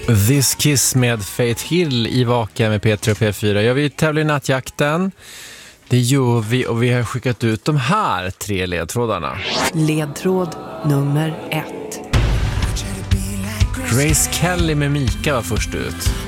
This Kiss med Faith Hill i Vaka med P3 och P4. Jag vill tävla i nattjakten. Det gör vi och vi har skickat ut de här 3 ledtrådarna. Ledtråd nummer 1. Grace Kelly med Mika var först ut.